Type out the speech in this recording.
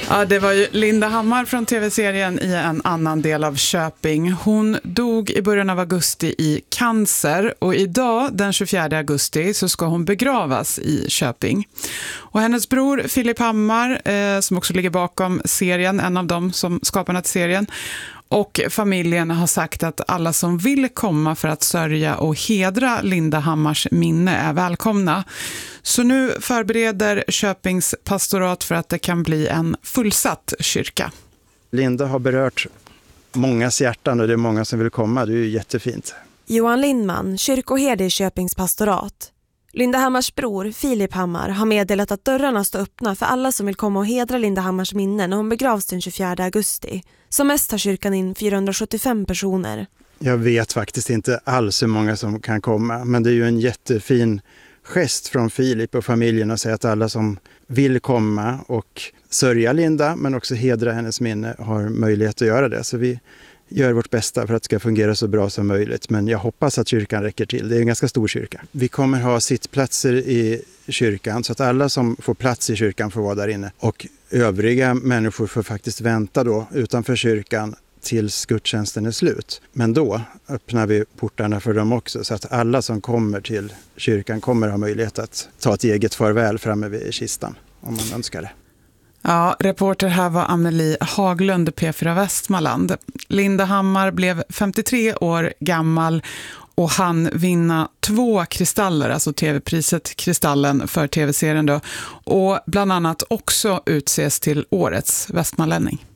Ja, det var ju Linda Hammar från tv-serien i en annan del av Köping. Hon dog i början av augusti i cancer och idag, den 24 augusti, så ska hon begravas i Köping. Och hennes bror Filip Hammar, som också ligger bakom serien, en av dem som skaparna till serien, och familjen har sagt att alla som vill komma för att sörja och hedra Linda Hammars minne är välkomna. Så nu förbereder Köpings pastorat för att det kan bli en fullsatt kyrka. Linda har berört mångas hjärtan och det är många som vill komma. Det är ju jättefint. Johan Lindman, kyrkoherde i Köpings pastorat. Linda Hammars bror, Filip Hammar, har meddelat att dörrarna står öppna för alla som vill komma och hedra Linda Hammars minne när hon begravs den 24 augusti. Som mest tar kyrkan in 475 personer. Jag vet faktiskt inte alls hur många som kan komma, men det är ju en jättefin gest från Filip och familjen att säga att alla som vill komma och sörja Linda men också hedra hennes minne har möjlighet att göra det. Så vi gör vårt bästa för att det ska fungera så bra som möjligt. Men jag hoppas att kyrkan räcker till. Det är en ganska stor kyrka. Vi kommer ha sittplatser i kyrkan så att alla som får plats i kyrkan får vara där inne. Och övriga människor får faktiskt vänta då utanför kyrkan tills gudstjänsten är slut. Men då öppnar vi portarna för dem också så att alla som kommer till kyrkan kommer ha möjlighet att ta ett eget farväl framme vid kistan om man önskar det. Ja, reporter här var Amelie Haglund, P4 Västmanland. Linda Hammar blev 53 år gammal och han vinna 2 kristaller, alltså tv-priset Kristallen för tv-serien då, och bland annat också utses till årets västmanlänning.